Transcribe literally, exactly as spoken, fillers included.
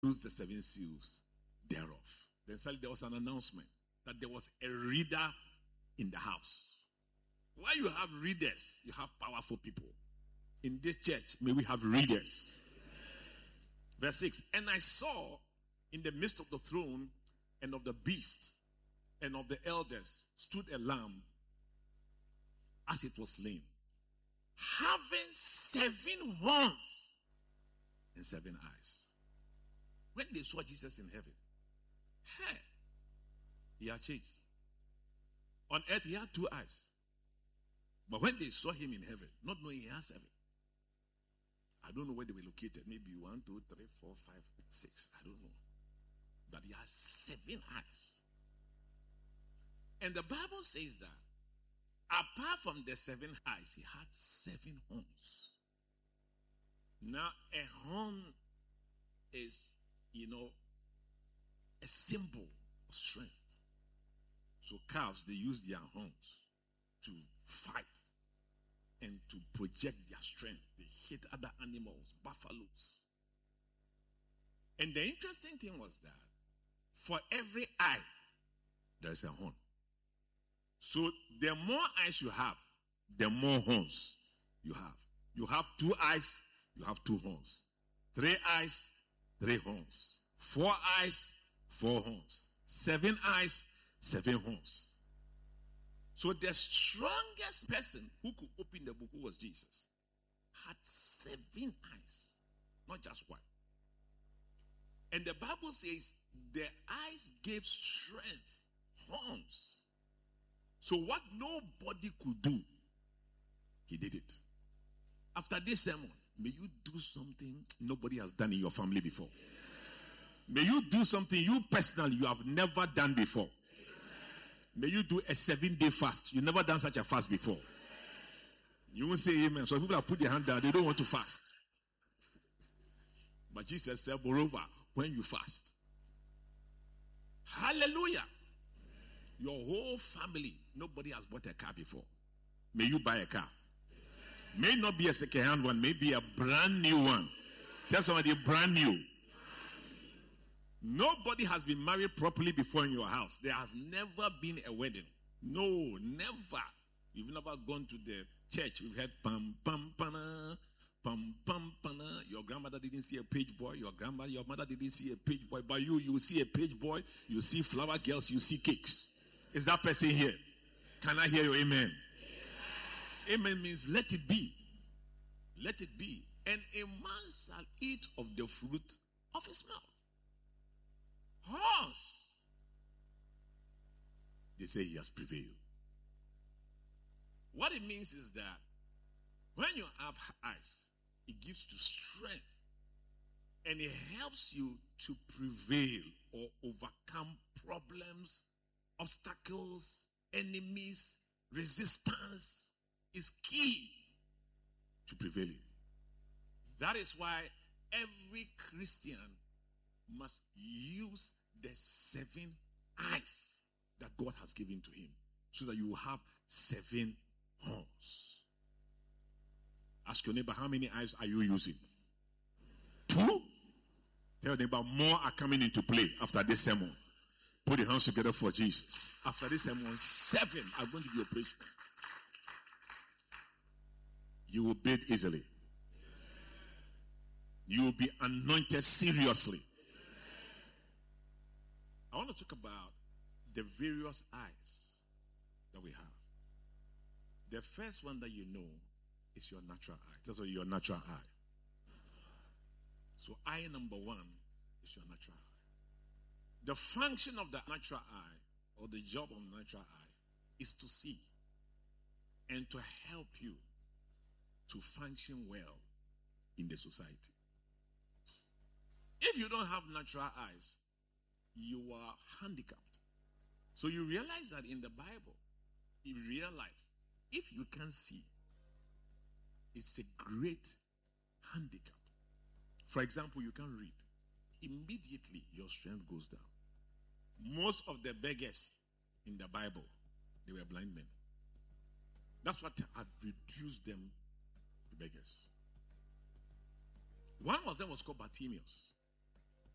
the seven seals thereof. Then suddenly there was an announcement that there was a reader in the house. While you have readers, you have powerful people. In this church, may we have readers. Verse six, and I saw in the midst of the throne and of the beast and of the elders stood a lamb as it was slain, having seven horns and seven eyes. When they saw Jesus in heaven, hey, he had changed. On earth, he had two eyes. But when they saw him in heaven, not knowing he has seven, I don't know where they were located. Maybe one, two, three, four, five, six. I don't know. But he has seven eyes. And the Bible says that apart from the seven eyes, he had seven horns. Now, a horn is, you know, a symbol of strength. So cows, they use their horns to fight and to project their strength. They hit other animals, buffaloes. And the interesting thing was that for every eye, there is a horn. So the more eyes you have, the more horns you have. You have two eyes, you have two horns. Three eyes, three horns. Four eyes, four horns. Seven eyes, seven horns. So the strongest person who could open the book, who was Jesus, had seven eyes, not just one. And the Bible says the eyes gave strength, horns. So what nobody could do, he did it. After this sermon, may you do something nobody has done in your family before. May you do something you personally you have never done before. May you do a seven-day fast. You've never done such a fast before. You won't say amen. So people have put their hand down. They don't want to fast. But Jesus said, moreover, when you fast. Hallelujah. Your whole family, nobody has bought a car before. May you buy a car. May not be a second-hand one. May be a brand new one. Tell somebody, brand new. Nobody has been married properly before in your house. There has never been a wedding. No, never. You've never gone to the church. We've had pam, pam, pana, pam, pam, pana. Your grandmother didn't see a page boy. Your grandma, your mother didn't see a page boy. But you, you see a page boy. You see flower girls. You see cakes. Is that person here? Can I hear you? Amen. Amen, amen means let it be. Let it be. And a man shall eat of the fruit of his mouth. Horse. They say he has prevailed. What it means is that when you have eyes, it gives you strength and it helps you to prevail or overcome problems, obstacles, enemies, resistance. Is key to prevailing. That is why every Christian must use the seven eyes that God has given to him so that you will have seven horns. Ask your neighbor, how many eyes are you using? Two? Tell your neighbor, more are coming into play after this sermon. Put your hands together for Jesus. After this sermon, seven are going to be operational. You will bathe easily. You will be anointed seriously. I want to talk about the various eyes that we have. The first one that you know is your natural eye. That's what your natural eye. So eye number one is your natural eye. The function of the natural eye, or the job of the natural eye, is to see and to help you to function well in the society. If you don't have natural eyes, you are handicapped. So you realize that in the Bible, in real life, if you can't see, it's a great handicap. For example, you can't read. Immediately, your strength goes down. Most of the beggars in the Bible, they were blind men. That's what had reduced them to beggars. One of them was called Bartimaeus.